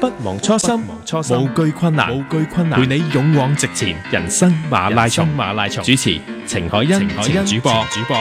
不忘初心，無懼困難，陪你勇往直前。人生馬拉松，主持程海欣主播。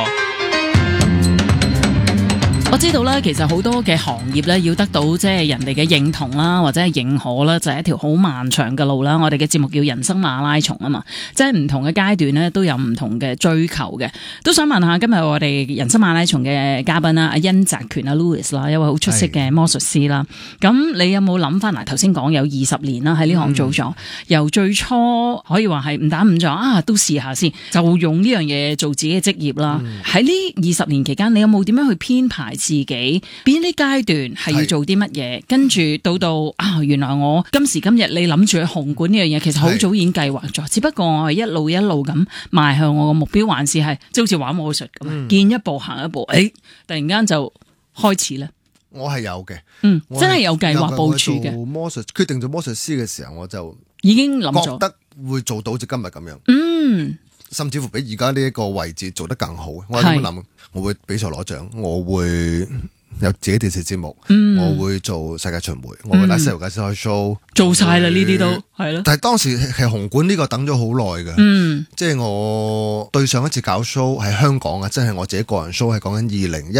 我知道咧，其實好多嘅行業咧，要得到即係人哋嘅認同啦，或者係認可啦，就係一條好漫長嘅路啦。我哋嘅節目叫人生馬拉松啊嘛，即係唔同嘅階段咧都有唔同嘅追求嘅。都想問下今日我哋人生馬拉松嘅嘉賓啦，阿殷澤權阿 Louis 啦，一位好出色嘅魔術師啦。咁你有冇諗翻嚟？頭先講有20年啦，喺呢行做咗，由最初可以話係誤打誤撞都試下先，就用呢樣嘢做自己嘅職業啦。喺呢20年期間，你有冇點樣去編排自己邊啲階段係要做啲乜嘢？跟住到原來我今時今日你諗住去紅館呢樣嘢，其實好早已經計劃咗，只不過我係一路一路咁邁向我個目標，還是係即好似玩魔術咁，見一步行一步，突然間就開始咧。 我係有嘅， 真係有計劃部署嘅。 做魔術決定做魔術師嘅時候，我就已經諗咗， 覺得會做到好似今日咁樣。甚至乎比而家呢一個位置做得更好。我係咁諗，我會比賽攞獎，我會有自己電視節目，我會做世界巡迴，我會帶西遊記開 show， 做晒啦呢啲都係咯。 但係當時係紅館呢個等咗好耐嘅，即係我對上一次搞 show 係香港啊，即係我自己個人 show 係講緊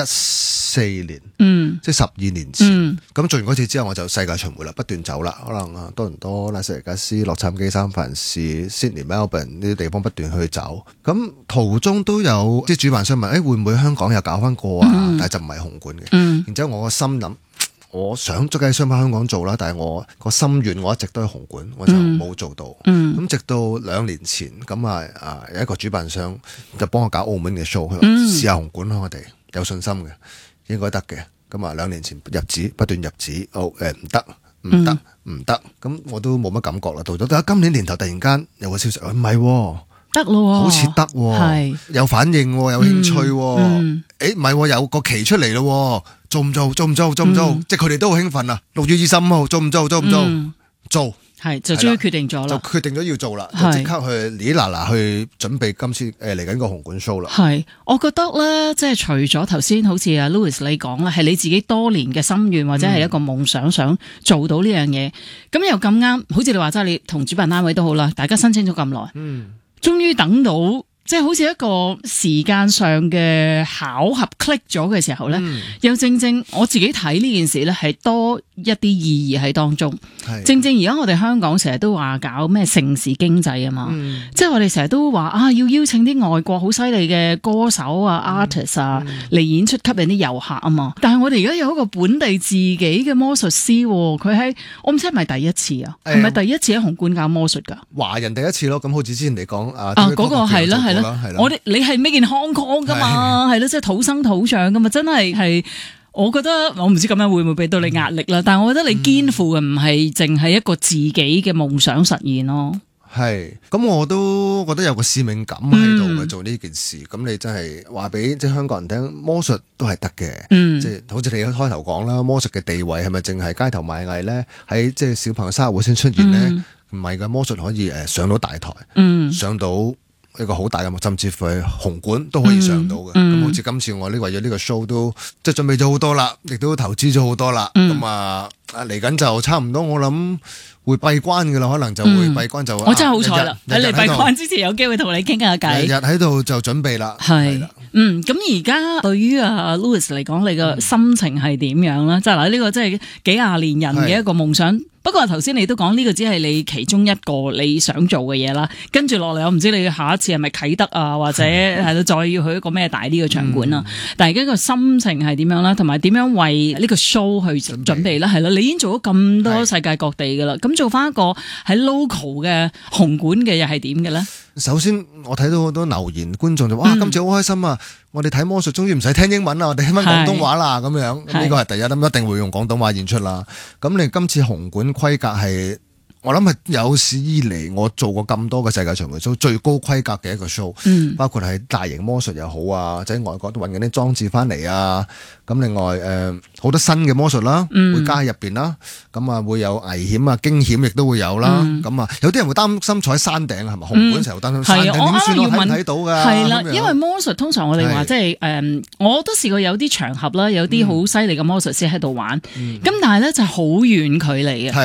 2014年，即係12年前。咁做完嗰次之後，我就世界巡迴啦，不斷走啦，可能多倫多、拉斯維加斯、洛杉磯、三藩市、Sydney、Melbourne 呢啲地方不斷去走。咁途中都有即係主辦商問，會唔會香港又搞翻過啊？但係就唔係紅館嘅。然之後我個心諗，我想捉緊雙翻香港做啦，但係我個心願我一直都係紅館，我就冇做到。咁直到2年前，咁有一個主辦商就幫我搞澳門嘅 show，佢話試下紅館啦，我哋有信心嘅，應該得嘅。咁2年前入紙，不斷入紙，唔得，咁我都冇乜感覺啦。到咗今年年頭，突然間有個消息，唔係得咯，好似得，有反應，有興趣，唔係有個期出嚟咯，做唔做？即係佢哋都好興奮啊！6月25號做唔做？做。 係就終於決定咗啦， 就決定咗要做啦，就即刻去去準備今次嚟緊個紅館 show 啦。 係，我覺得咧，即係除咗頭先好似阿 Louis 你講啦，係你自己多年嘅心願或者係一個夢想，想做到呢樣嘢，咁又咁啱，好似你話齋，你同主辦單位都好啦，大家申請咗咁耐，終於等到。即係好似一個時間上嘅巧合 click 咗嘅時候咧，又正我自己睇呢件事咧係多一啲意義喺當中。正而家我哋香港成日都話搞咩城市經濟啊嘛，即係我哋成日都話要邀請啲外國好犀利嘅歌手artist 嚟演出吸引啲遊客啊嘛。但係我哋而家有一個本地自己嘅魔術師，佢喺我唔知係咪第一次啊？係咪第一次喺紅館搞魔術㗎？ 華人第一次咯，咁好似之前嚟講嗰個係啦。我哋你係 Made in Hong Kong 噶嘛，係咯，即係土生土長噶嘛，真係，我覺得我唔知咁樣會唔會俾到你壓力啦，但係我覺得你肩負嘅唔係淨係一個自己嘅夢想實現咯。係， 咁我都覺得有個使命感喺度嘅做呢件事。咁你真係話俾即係香港人聽，魔術都係得嘅。即係好似你開頭講啦，魔術嘅地位係咪淨係街頭賣藝咧？喺即係小朋友生日會先出現咧？唔係嘅，魔術可以上到大台，上到一個好大嘅幕，甚至乎係紅館都可以上到嘅。咁好似今次我為咗呢個 show 都即係準備咗好多啦，亦都投資咗好多啦。咁嚟緊就差唔多，我諗會閉關嘅啦，可能就會閉關就。 我真係好彩啦，喺你閉關之前有機會同你傾下偈。 日喺度就準備啦。 係，咁而家對於Louis 嚟講，你嘅心情係點樣咧？即係嗱，呢個真係幾廿年人嘅一個夢想。不過頭先你都講呢個只係你其中一個你想做嘅嘢啦，跟住落嚟我唔知你下一次係咪啟德啊，或者係再要去一個咩大啲嘅場館啊？但係而家個心情係點樣啦？同埋點樣為呢個 show 去準備啦？係啦，你已經做咗咁多世界各地噶啦，咁做翻一個喺 local 嘅紅館嘅又係點嘅咧？ 首先我睇到好多留言，觀眾就哇今次好開心啊！我哋睇魔術終於唔使聽英文啦，我哋聽翻廣東話啦咁樣。呢個係第一，咁一定會用廣東話演出啦。咁你今次紅館規格係我諗係有史以嚟我做過咁多嘅世界巡迴 show 最高規格嘅一個 show，包括係大型魔術又好啊，或者外國都揾緊啲裝置翻嚟啊。咁另外好多新嘅魔術啦，會加入邊啦。咁會有危險啊、驚險亦都會有啦。咁有啲人會擔心坐喺山頂係咪？紅館成日擔心山頂點算咯？睇唔睇到㗎？係啦， 因為魔術通常我哋話即係我都試過有啲場合啦，有啲好犀利嘅魔術師喺度玩。咁但係咧就好遠距離嘅。